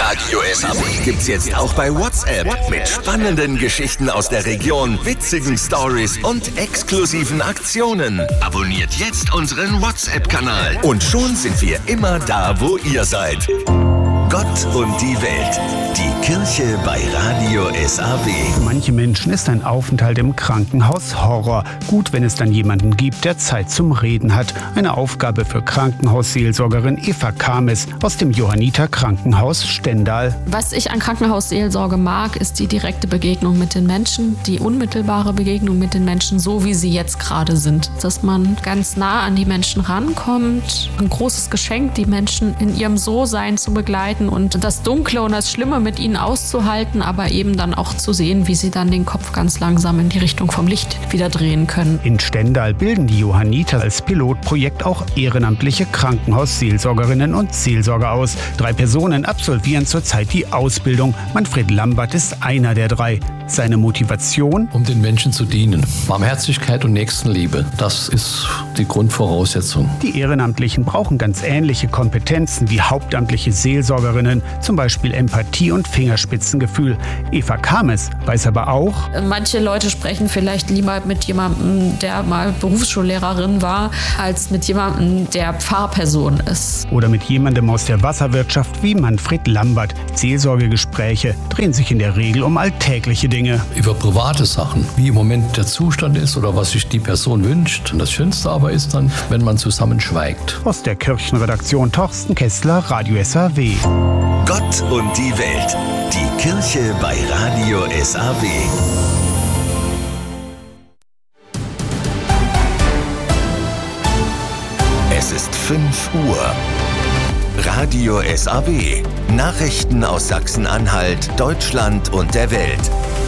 Radio SAW gibt's jetzt auch bei WhatsApp. Mit spannenden Geschichten aus der Region, witzigen Stories und exklusiven Aktionen. Abonniert jetzt unseren WhatsApp-Kanal. Und schon sind wir immer da, wo ihr seid. Gott und die Welt. Die Kirche bei Radio SAW. Für manche Menschen ist ein Aufenthalt im Krankenhaus Horror. Gut, wenn es dann jemanden gibt, der Zeit zum Reden hat. Eine Aufgabe für Krankenhausseelsorgerin Eva Kames aus dem Johanniter Krankenhaus Stendal. Was ich an Krankenhausseelsorge mag, ist die direkte Begegnung mit den Menschen, die unmittelbare Begegnung mit den Menschen, so wie sie jetzt gerade sind. Dass man ganz nah an die Menschen rankommt. Ein großes Geschenk, die Menschen in ihrem So-Sein zu begleiten und das Dunkle und das Schlimme mit ihnen auszuhalten, aber eben dann auch zu sehen, wie sie dann den Kopf ganz langsam in die Richtung vom Licht wieder drehen können. In Stendal bilden die Johanniter als Pilotprojekt auch ehrenamtliche Krankenhausseelsorgerinnen und Seelsorger aus. 3 Personen absolvieren zurzeit die Ausbildung. Manfred Lambert ist einer der 3. Seine Motivation? Um den Menschen zu dienen. Barmherzigkeit und Nächstenliebe, das ist die Grundvoraussetzung. Die Ehrenamtlichen brauchen ganz ähnliche Kompetenzen wie hauptamtliche Seelsorgerinnen, zum Beispiel Empathie und Fingerspitzengefühl. Eva Kames weiß aber auch: Manche Leute sprechen vielleicht lieber mit jemandem, der mal Berufsschullehrerin war, als mit jemandem, der Pfarrperson ist. Oder mit jemandem aus der Wasserwirtschaft wie Manfred Lambert. Seelsorgegespräche drehen sich in der Regel um alltägliche Dinge. Über private Sachen, wie im Moment der Zustand ist oder was sich die Person wünscht. Und das Schönste aber ist dann, wenn man zusammen schweigt. Aus der Kirchenredaktion Torsten Kessler, Radio SAW. Gott und die Welt. Die Kirche bei Radio SAW. Es ist 5 Uhr. Radio SAW. Nachrichten aus Sachsen-Anhalt, Deutschland und der Welt.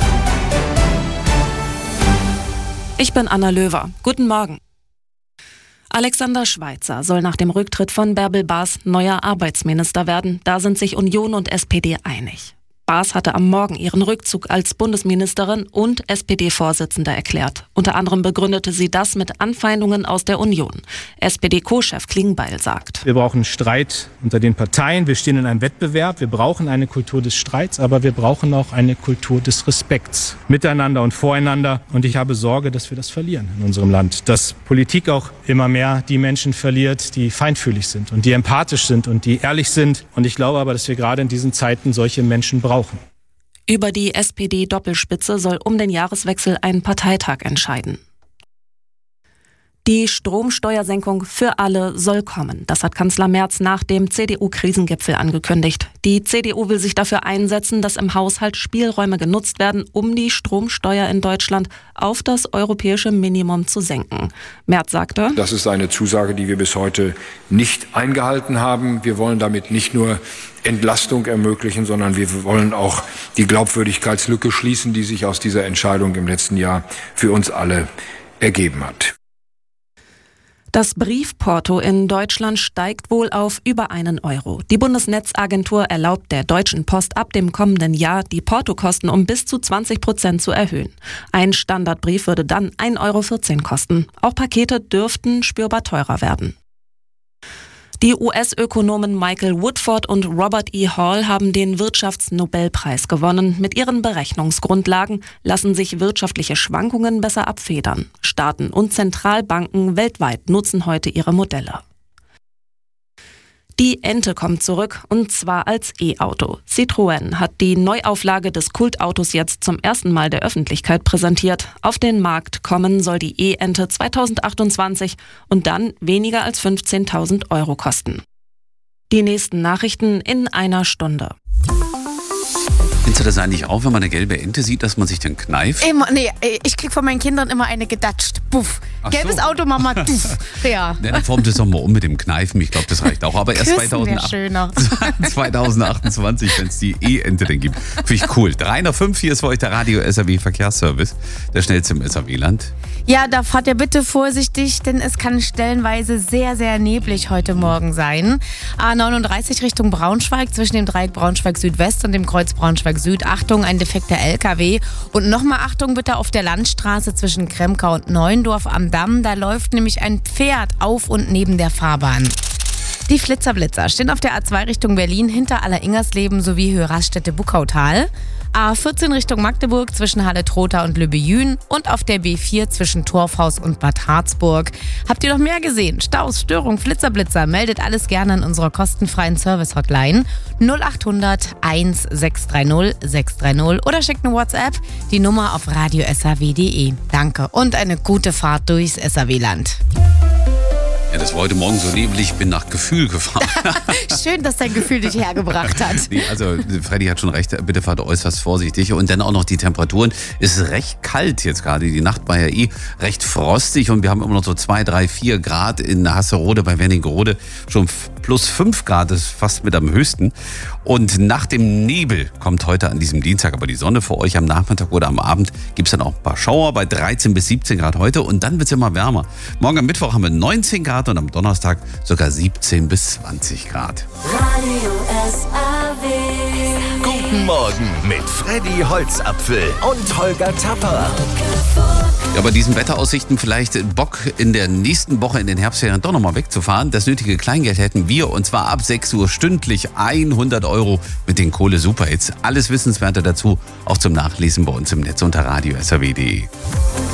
Ich bin Anna Löwer. Guten Morgen. Alexander Schweitzer soll nach dem Rücktritt von Bärbel Baas neuer Arbeitsminister werden. Da sind sich Union und SPD einig. Baas hatte am Morgen ihren Rückzug als Bundesministerin und SPD-Vorsitzende erklärt. Unter anderem begründete sie das mit Anfeindungen aus der Union. SPD-Co-Chef Klingbeil sagt: Wir brauchen Streit unter den Parteien. Wir stehen in einem Wettbewerb. Wir brauchen eine Kultur des Streits, aber wir brauchen auch eine Kultur des Respekts miteinander und voreinander. Und ich habe Sorge, dass wir das verlieren in unserem Land. Dass Politik auch immer mehr die Menschen verliert, die feinfühlig sind und die empathisch sind und die ehrlich sind. Und ich glaube aber, dass wir gerade in diesen Zeiten solche Menschen brauchen. Über die SPD-Doppelspitze soll um den Jahreswechsel ein Parteitag entscheiden. Die Stromsteuersenkung für alle soll kommen. Das hat Kanzler Merz nach dem CDU-Krisengipfel angekündigt. Die CDU will sich dafür einsetzen, dass im Haushalt Spielräume genutzt werden, um die Stromsteuer in Deutschland auf das europäische Minimum zu senken. Merz sagte: Das ist eine Zusage, die wir bis heute nicht eingehalten haben. Wir wollen damit nicht nur Entlastung ermöglichen, sondern wir wollen auch die Glaubwürdigkeitslücke schließen, die sich aus dieser Entscheidung im letzten Jahr für uns alle ergeben hat. Das Briefporto in Deutschland steigt wohl auf über 1 Euro. Die Bundesnetzagentur erlaubt der Deutschen Post ab dem kommenden Jahr, die Portokosten um bis zu 20% zu erhöhen. Ein Standardbrief würde dann 1,14 Euro kosten. Auch Pakete dürften spürbar teurer werden. Die US-Ökonomen Michael Woodford und Robert E. Hall haben den Wirtschaftsnobelpreis gewonnen. Mit ihren Berechnungsgrundlagen lassen sich wirtschaftliche Schwankungen besser abfedern. Staaten und Zentralbanken weltweit nutzen heute ihre Modelle. Die Ente kommt zurück, und zwar als E-Auto. Citroën hat die Neuauflage des Kultautos jetzt zum ersten Mal der Öffentlichkeit präsentiert. Auf den Markt kommen soll die E-Ente 2028 und dann weniger als 15.000 Euro kosten. Die nächsten Nachrichten in einer Stunde. Findest du das eigentlich auch, wenn man eine gelbe Ente sieht, dass man sich dann kneift? Nee, ich krieg von meinen Kindern immer eine gedatscht. Buff. Gelbes Auto, Mama, duff. Ja. Dann formt es doch mal um mit dem Kneifen. Ich glaube, das reicht auch. Aber erst 2028, wenn es die E-Ente denn gibt. Finde ich cool. 305, hier ist für euch der Radio SAW Verkehrsservice. Der schnellste im SAW-Land. Ja, da fahrt ihr bitte vorsichtig, denn es kann stellenweise sehr, sehr neblig heute Morgen sein. A39 Richtung Braunschweig, zwischen dem Dreieck Braunschweig Südwest und dem Kreuz Braunschweig Süd. Achtung, ein defekter LKW. Und nochmal Achtung bitte auf der Landstraße zwischen Kremkau und Neuendorf am Damm. Da läuft nämlich ein Pferd auf und neben der Fahrbahn. Die Flitzer-Blitzer stehen auf der A2 Richtung Berlin hinter Aller-Ingersleben sowie Höhe Raststätte-Buckautal. A14 Richtung Magdeburg zwischen Halle-Trotha und Lübbe-Jühn und auf der B4 zwischen Torfhaus und Bad Harzburg. Habt ihr noch mehr gesehen? Staus, Störung, Flitzer-Blitzer? Meldet alles gerne an unserer kostenfreien Service-Hotline 0800 1630 630 oder schickt eine WhatsApp, die Nummer auf radio.saw.de. Danke und eine gute Fahrt durchs SAW-Land. Ja, das war heute Morgen so neblig, ich bin nach Gefühl gefahren. Schön, dass dein Gefühl dich hergebracht hat. Nee, also Freddy hat schon recht, bitte fahrt äußerst vorsichtig. Und dann auch noch die Temperaturen. Es ist recht kalt jetzt gerade. Die Nacht war ja recht frostig und wir haben immer noch so 2, 3, 4 Grad in Hasserode bei Wernigerode. Schon plus 5 Grad ist fast mit am höchsten. Und nach dem Nebel kommt heute an diesem Dienstag aber die Sonne für euch. Am Nachmittag oder am Abend gibt es dann auch ein paar Schauer bei 13 bis 17 Grad heute. Und dann wird es immer wärmer. Morgen am Mittwoch haben wir 19 Grad und am Donnerstag sogar 17 bis 20 Grad. Radio SAW. Guten Morgen mit Freddy Holzapfel und Holger Tapper. Ja, bei diesen Wetteraussichten vielleicht Bock in der nächsten Woche in den Herbstferien doch nochmal wegzufahren. Das nötige Kleingeld hätten wir und zwar ab 6 Uhr stündlich 100 € mit den Kohle-Superhits. Alles Wissenswerte dazu auch zum Nachlesen bei uns im Netz unter radio.saw.de.